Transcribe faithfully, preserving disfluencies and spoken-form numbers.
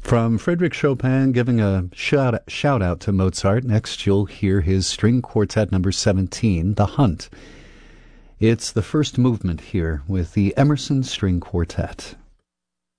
From Frédéric Chopin giving a shout, shout out to Mozart, next you'll hear his string quartet number seventeen, The Hunt. It's the first movement here with the Emerson String Quartet.